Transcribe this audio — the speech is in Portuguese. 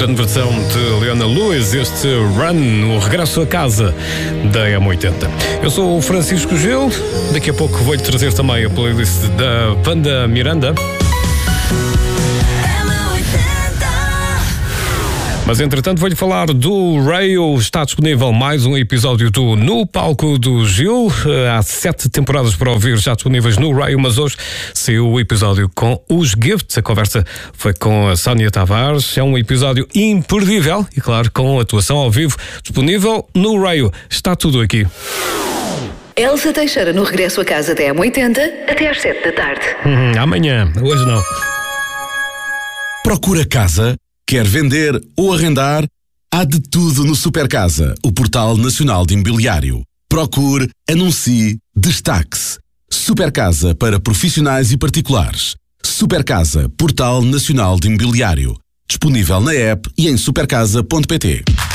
grande versão de Leona Lewis, este Run, o regresso a casa da M80. Eu sou o Francisco Gil, daqui a pouco vou-lhe trazer também a playlist da Wanda Miranda. Mas entretanto vou-lhe falar do Raio. Está disponível mais um episódio do No Palco do Gil. Há 7 temporadas para ouvir já disponíveis no Raio, mas hoje saiu o episódio com os Gifts. A conversa foi com a Sónia Tavares. É um episódio imperdível e, claro, com atuação ao vivo disponível no Raio. Está tudo aqui. Elsa Teixeira no regresso a casa da M80 até às 7 da tarde. Amanhã, hoje não. Procura casa? Quer vender ou arrendar? Há de tudo no Supercasa, o portal nacional de imobiliário. Procure, anuncie, destaque-se. Supercasa para profissionais e particulares. Supercasa, portal nacional de imobiliário. Disponível na app e em supercasa.pt.